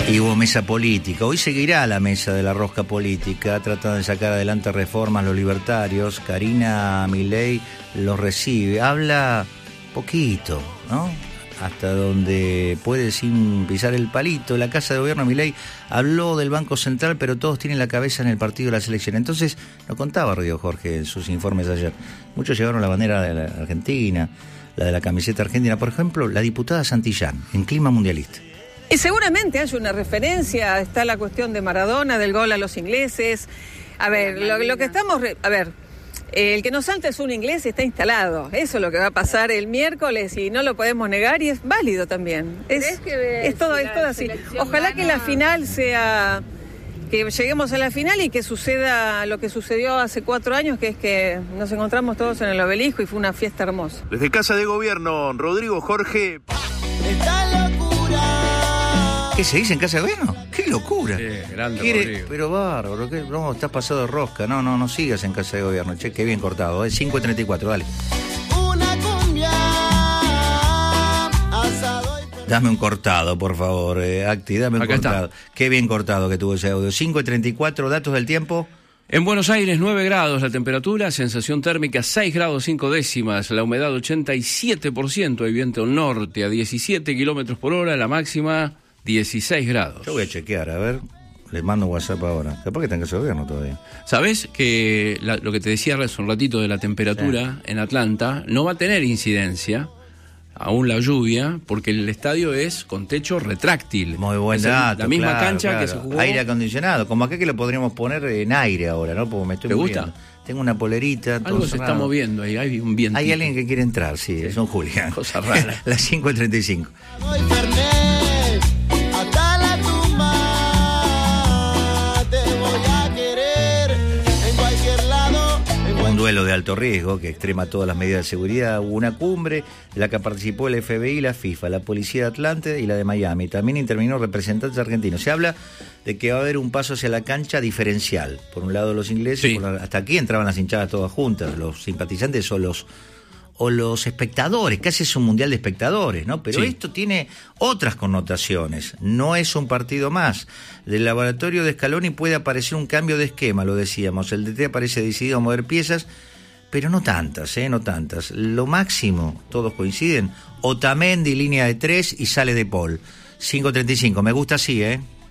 Y hubo mesa política. Hoy seguirá la mesa de la rosca política. Tratan de sacar adelante reformas los libertarios. Karina Milei los recibe. Habla poquito, ¿no? Hasta donde puede sin pisar el palito. La Casa de Gobierno Milei habló del Banco Central, pero todos tienen la cabeza en el partido de la selección. Entonces, lo contaba Río Jorge en sus informes ayer. Muchos llevaron la bandera de la Argentina, la de la camiseta argentina. Por ejemplo, la diputada Santillán, en clima mundialista. Y seguramente hay una referencia, está la cuestión de Maradona, del gol a los ingleses. A ver, lo que estamos... el que nos salta es un inglés y está instalado. Eso es lo que va a pasar el miércoles y no lo podemos negar y es válido también. Es todo así. Ojalá que la final sea... que lleguemos a la final y que suceda lo que sucedió hace 4 años, que es que nos encontramos todos en el Obelisco y fue una fiesta hermosa. Desde Casa de Gobierno, Rodrigo Jorge. Esta locura. ¿Qué se dice en Casa de Gobierno? ¡Qué locura! Grande Rodrigo. Pero bárbaro, no, estás pasado de rosca. No sigas en Casa de Gobierno. Che, qué bien cortado. 5:34, dale. Una cumbia. Asado y... Dame un cortado, por favor, Acti, dame un Acá cortado. está. Qué bien cortado que tuvo ese audio. 5:34, datos del tiempo. En Buenos Aires, 9 grados la temperatura, sensación térmica 6 grados 5 décimas, la humedad 87%, hay viento norte a 17 kilómetros por hora, la máxima 16 grados. Yo voy a chequear, a ver. Les mando un WhatsApp ahora. Capaz que está en Casa de Gobierno todavía. ¿Sabés que lo que te decía hace un ratito de la temperatura en Atlanta no va a tener incidencia, aún la lluvia, porque el estadio es con techo retráctil? Muy buen es dato. La misma claro, cancha claro. que se jugó. Aire acondicionado, como acá que lo podríamos poner en aire ahora, ¿no? Porque me estoy ¿Te muriendo. gusta? Tengo una polerita. Algo todo se cerrado. está moviendo ahí, hay un viento. Hay alguien que quiere entrar, sí. Es un Julián. Cosa rara. Las 5:35. Soy Fernet, hasta la tumba. Te voy a querer en cualquier lado. Un duelo de alto riesgo que extrema todas las medidas de seguridad. Hubo una cumbre en la que participó el FBI, la FIFA, la Policía de Atlanta y la de Miami. También intervino representantes argentinos. Se habla de que va a haber un paso hacia la cancha diferencial. Por un lado los ingleses, Sí. hasta aquí entraban las hinchadas todas juntas, los simpatizantes o los espectadores, casi es un mundial de espectadores, ¿no? Pero Sí. esto tiene otras connotaciones, no es un partido más. Del laboratorio de Scaloni puede aparecer un cambio de esquema, lo decíamos, el DT parece decidido a mover piezas, pero no tantas, no tantas. Lo máximo, todos coinciden, Otamendi, línea de 3 y sale de Paul. 5:35, me gusta así,